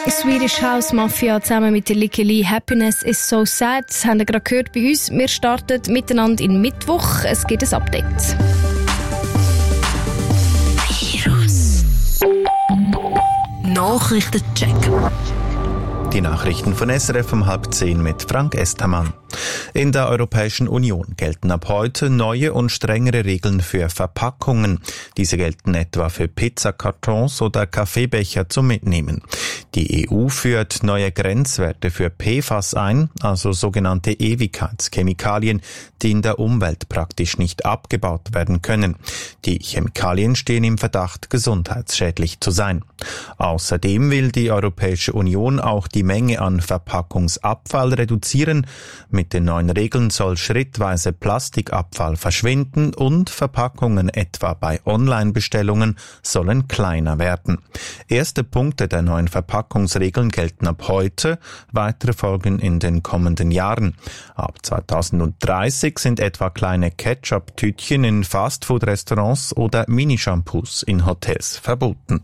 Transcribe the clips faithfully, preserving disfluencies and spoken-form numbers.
Swedish House Mafia zusammen mit der Licky Lee «Happiness is so sad». Das haben wir gerade gehört bei uns. Wir starten miteinander in Mittwoch. Es gibt ein Update. Virus Nachrichtencheck. Die Nachrichten von S R F um halb zehn mit Frank Estermann. In der Europäischen Union gelten ab heute neue und strengere Regeln für Verpackungen. Diese gelten etwa für Pizzakartons oder Kaffeebecher zum Mitnehmen. Die E U führt neue Grenzwerte für P F A S ein, also sogenannte Ewigkeitschemikalien, die in der Umwelt praktisch nicht abgebaut werden können. Die Chemikalien stehen im Verdacht, gesundheitsschädlich zu sein. Außerdem will die Europäische Union auch die Menge an Verpackungsabfall reduzieren. Mit den neuen Regeln soll schrittweise Plastikabfall verschwinden und Verpackungen etwa bei Online-Bestellungen sollen kleiner werden. Erste Punkte der neuen Verpackungsregeln gelten ab heute, weitere folgen in den kommenden Jahren. Ab zweitausenddreißig sind etwa kleine Ketchup-Tütchen in Fastfood-Restaurants oder Mini-Shampoos in Hotels verboten.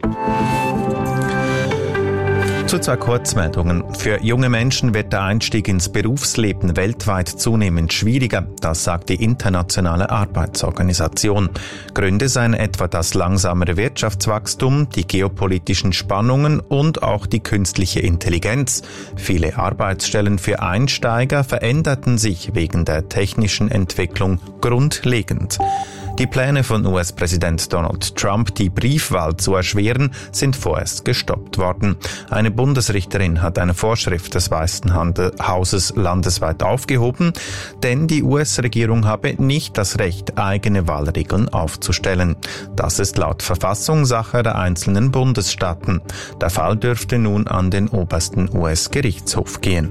Zu zwei Kurzmeldungen. Für junge Menschen wird der Einstieg ins Berufsleben weltweit zunehmend schwieriger, das sagt die Internationale Arbeitsorganisation. Gründe seien etwa das langsamere Wirtschaftswachstum, die geopolitischen Spannungen und auch die künstliche Intelligenz. Viele Arbeitsstellen für Einsteiger veränderten sich wegen der technischen Entwicklung grundlegend. Die Pläne von U S-Präsident Donald Trump, die Briefwahl zu erschweren, sind vorerst gestoppt worden. Eine Bundesrichterin hat eine Vorschrift des Weißen Hauses landesweit aufgehoben, denn die U S-Regierung habe nicht das Recht, eigene Wahlregeln aufzustellen. Das ist laut Verfassung Sache der einzelnen Bundesstaaten. Der Fall dürfte nun an den obersten U S-Gerichtshof gehen.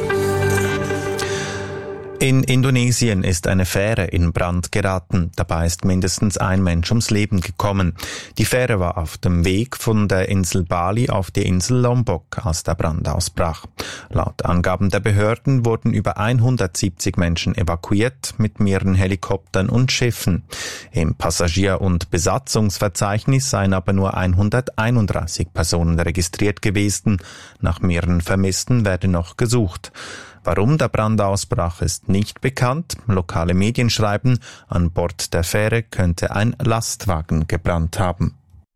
In Indonesien ist eine Fähre in Brand geraten. Dabei ist mindestens ein Mensch ums Leben gekommen. Die Fähre war auf dem Weg von der Insel Bali auf die Insel Lombok, als der Brand ausbrach. Laut Angaben der Behörden wurden über hundertsiebzig Menschen evakuiert mit mehreren Helikoptern und Schiffen. Im Passagier- und Besatzungsverzeichnis seien aber nur hunderteinunddreißig Personen registriert gewesen. Nach mehreren Vermissten werde noch gesucht. Warum der Brand ausbrach, ist nicht bekannt. Lokale Medien schreiben, an Bord der Fähre könnte ein Lastwagen gebrannt haben.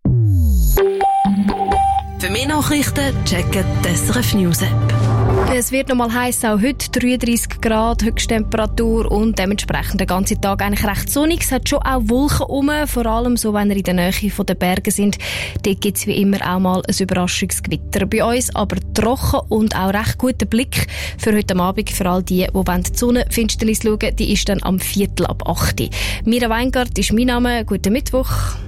Für mehr Nachrichten checken die S R F News App. Es wird noch mal heiß, auch heute dreiunddreissig Grad Höchsttemperatur und dementsprechend den ganzen Tag eigentlich recht sonnig. Es hat schon auch Wolken rum, vor allem so, wenn ihr in der Nähe der Berge sind. Dort gibt es wie immer auch mal ein Überraschungsgewitter. Bei uns aber trocken und auch recht guter Blick für heute Abend. Für all die, die die Sonnenfinsternis schauen wollen, die ist dann am Viertel ab acht. Mira Weingart ist mein Name. Guten Mittwoch.